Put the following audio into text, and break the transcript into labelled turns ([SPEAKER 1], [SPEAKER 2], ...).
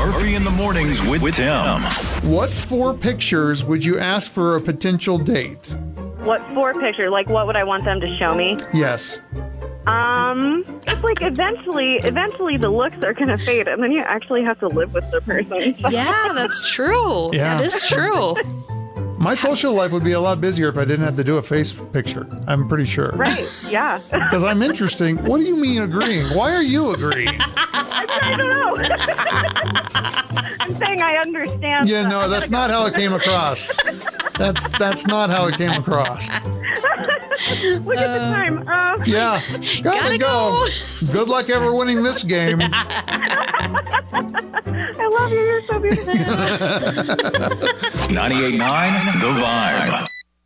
[SPEAKER 1] Murphy in the Mornings with Tim.
[SPEAKER 2] What 4 pictures would you ask for a potential date?
[SPEAKER 3] What 4 pictures? Like, what would I want them to show me?
[SPEAKER 2] Yes.
[SPEAKER 3] It's like eventually the looks are going to fade, and then you actually have to live with the person.
[SPEAKER 4] Yeah, that's true.
[SPEAKER 2] Yeah.
[SPEAKER 4] That is true.
[SPEAKER 2] My social life would be a lot busier if I didn't have to do a face picture. I'm pretty sure.
[SPEAKER 3] Right, yeah.
[SPEAKER 2] Because I'm interesting. What do you mean agreeing? Why are you agreeing?
[SPEAKER 3] I don't know. I'm saying I understand.
[SPEAKER 2] Yeah, no, that's not how it came across. That's not how it came across.
[SPEAKER 3] Look at the time.
[SPEAKER 2] Yeah, gotta go. Good luck ever winning this game.
[SPEAKER 3] I love you. You're so beautiful.
[SPEAKER 1] 98.9 The Vibe.